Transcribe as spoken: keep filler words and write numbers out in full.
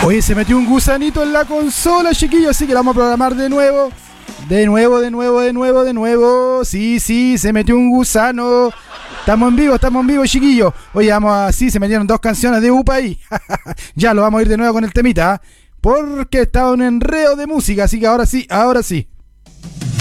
Oye, se metió un gusanito en la consola, chiquillos, así que la vamos a programar de nuevo. De nuevo, de nuevo, de nuevo, de nuevo. Sí, sí, se metió un gusano. Estamos en vivo, estamos en vivo, chiquillos. Oye, vamos a... Sí, se metieron dos canciones de UPA ahí. Ya, lo vamos a ir de nuevo con el temita, ¿eh? Porque estaba un enredo de música, así que ahora sí, ahora sí.